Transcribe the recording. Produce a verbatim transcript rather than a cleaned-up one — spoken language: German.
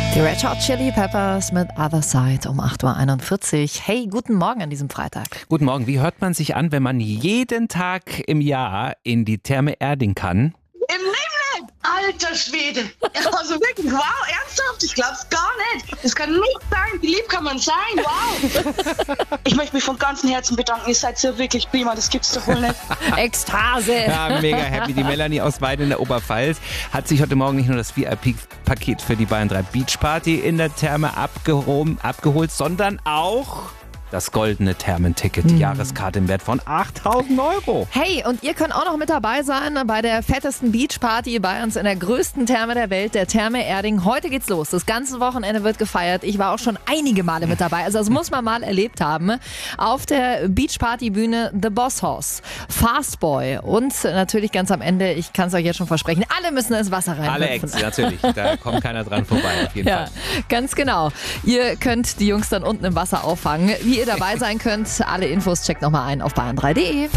Die Red Hot Chili Peppers mit Other Side um acht Uhr einundvierzig. Hey, guten Morgen an diesem Freitag. Guten Morgen. Wie hört man sich an, wenn man jeden Tag im Jahr in die Therme Erding kann? Im Leben, alter Schwede. Also wirklich, wow, ernsthaft? Ich glaub's gar nicht. Das kann nicht sein. Wie lieb kann man sein? Wow. Ich möchte mich von ganzem Herzen bedanken. Ihr seid so wirklich prima. Das gibt's doch wohl nicht. Ekstase. Ja, mega happy. Die Melanie aus Weiden in der Oberpfalz hat sich heute Morgen nicht nur das V I P-Paket für die Bayern drei Beach Party in der Therme abgehoben, abgeholt, sondern auch das goldene Thermenticket, die Jahreskarte im Wert von achttausend Euro. Hey, und ihr könnt auch noch mit dabei sein bei der fettesten Beachparty Bayerns in der größten Therme der Welt, der Therme Erding. Heute geht's los. Das ganze Wochenende wird gefeiert. Ich war auch schon einige Male mit dabei. Also das muss man mal erlebt haben. Auf der Beachparty-Bühne The Boss Hoss, Fastboy und natürlich ganz am Ende, ich kann es euch jetzt schon versprechen, alle müssen ins Wasser rein. Alle Acts, natürlich. Da kommt keiner dran vorbei, auf jeden Ja, Fall. ganz genau. Ihr könnt die Jungs dann unten im Wasser auffangen. Wie ihr dabei sein könnt, alle Infos checkt nochmal ein auf bayern drei punkt de.